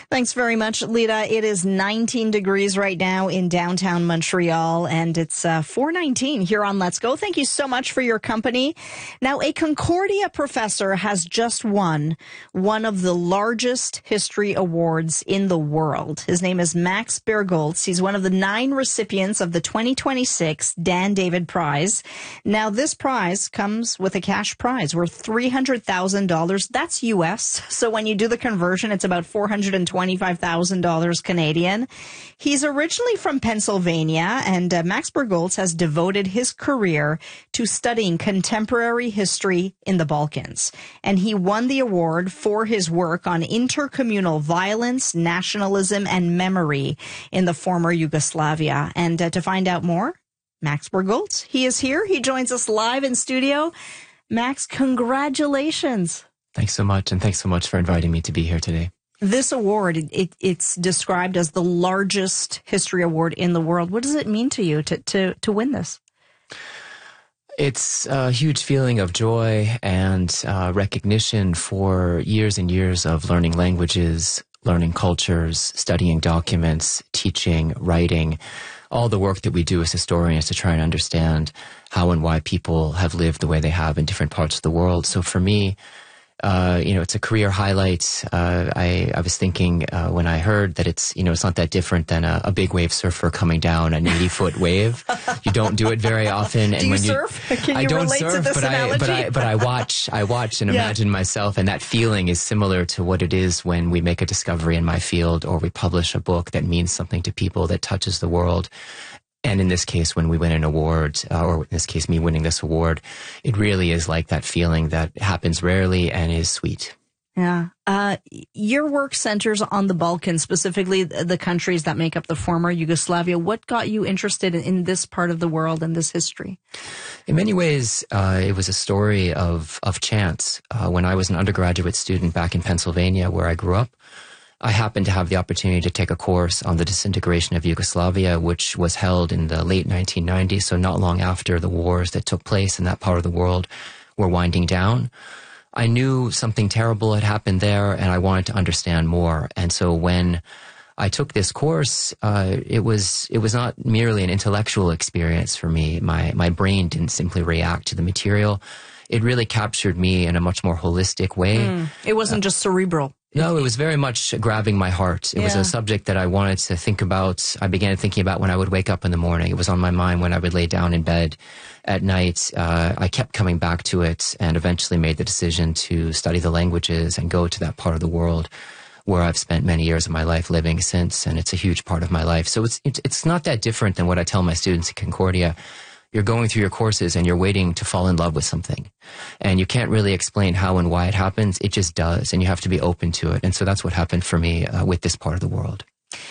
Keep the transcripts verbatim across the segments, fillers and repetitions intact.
Thanks very much, Lita. It is nineteen degrees right now in downtown Montreal, and it's uh, four nineteen here on Let's Go. Thank you so much for your company. Now, a Concordia professor has just won one of the largest history awards in the world. His name is Max Bergholz. He's one of the nine recipients of the twenty twenty-six Dan David Prize. Now, this prize comes with a cash prize worth three hundred thousand dollars. That's U S. So when you do the conversion, it's about four hundred twenty-five thousand dollars Canadian. He's originally from Pennsylvania, and uh, Max Bergholz has devoted his career to studying contemporary history in the Balkans. And he won the award for his work on intercommunal violence, nationalism, and memory in the former Yugoslavia. And uh, to find out more, Max Bergholz, he is here. He joins us live in studio. Max, congratulations. Thanks so much, and thanks so much for inviting me to be here today. This award, it, it's described as the largest history award in the world. What does it mean to you to, to, to win this? It's a huge feeling of joy and uh, recognition for years and years of learning languages, learning cultures, studying documents, teaching, writing, all the work that we do as historians to try and understand how and why people have lived the way they have in different parts of the world. So for me, Uh, you know, it's a career highlight. Uh, I, I was thinking uh, when I heard that it's, you know, it's not that different than a, a big wave surfer coming down an eighty foot wave. You don't do it very often. And do you when surf? You, Can you I don't relate surf, to this but analogy? I, but I, but I watch, I watch and yeah. imagine myself, and that feeling is similar to what it is when we make a discovery in my field or we publish a book that means something to people, that touches the world. And in this case, when we win an award, uh, or in this case, me winning this award, it really is like that feeling that happens rarely and is sweet. Yeah. Uh, your work centers on the Balkans, specifically the countries that make up the former Yugoslavia. What got you interested in this part of the world and this history? In many ways, uh, it was a story of, of chance. Uh, when I was an undergraduate student back in Pennsylvania, where I grew up, I happened to have the opportunity to take a course on the disintegration of Yugoslavia, which was held in the late nineteen nineties, so not long after the wars that took place in that part of the world were winding down. I knew something terrible had happened there, and I wanted to understand more. And so when I took this course, uh, it was it was not merely an intellectual experience for me. My my brain didn't simply react to the material. It really captured me in a much more holistic way. Mm, it wasn't uh, just cerebral. No, it was very much grabbing my heart. It yeah. was a subject that I wanted to think about. I began thinking about when I would wake up in the morning. It was on my mind when I would lay down in bed at night. Uh, I kept coming back to it and eventually made the decision to study the languages and go to that part of the world where I've spent many years of my life living since, and it's a huge part of my life. So it's it's, it's not that different than what I tell my students at Concordia. You're going through your courses and you're waiting to fall in love with something. And you can't really explain how and why it happens. It just does. And you have to be open to it. And so that's what happened for me uh, with this part of the world.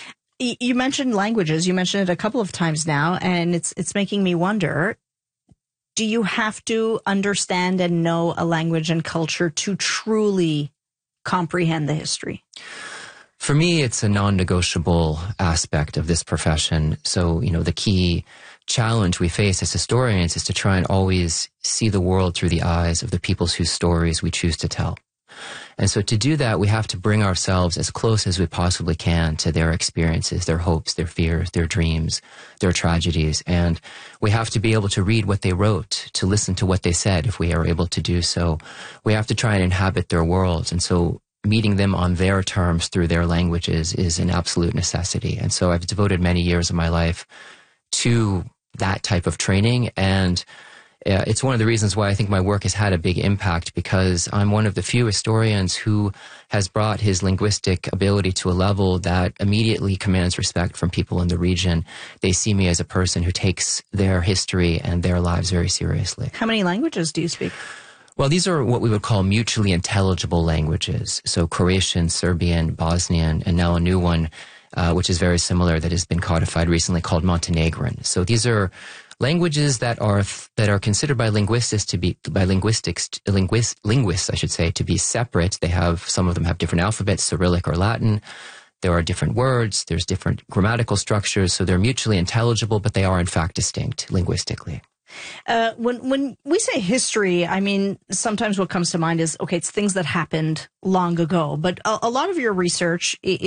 You mentioned languages. You mentioned it a couple of times now, and it's it's making me wonder, do you have to understand and know a language and culture to truly comprehend the history? For me, it's a non-negotiable aspect of this profession. So, you know, the key challenge we face as historians is to try and always see the world through the eyes of the peoples whose stories we choose to tell. And so to do that, we have to bring ourselves as close as we possibly can to their experiences, their hopes, their fears, their dreams, their tragedies. And we have to be able to read what they wrote, to listen to what they said if we are able to do so. We have to try and inhabit their worlds. And so meeting them on their terms through their languages is an absolute necessity. And so I've devoted many years of my life to that type of training, and uh, it's one of the reasons why I think my work has had a big impact, because I'm one of the few historians who has brought his linguistic ability to a level that immediately commands respect from people in the region. They see me as a person who takes their history and their lives very seriously. How many languages do you speak? Well, these are what we would call mutually intelligible languages. So Croatian, Serbian, Bosnian, and now a new one, Uh, which is very similar, that has been codified recently, called Montenegrin. So these are languages that are that are considered by linguists to be by linguistics linguist, linguists, I should say, to be separate. They have some of them have different alphabets, Cyrillic or Latin. There are different words. There's different grammatical structures. So they're mutually intelligible, but they are in fact distinct linguistically. Uh, when when we say history, I mean, sometimes what comes to mind is, okay, it's things that happened long ago. But a, a lot of your research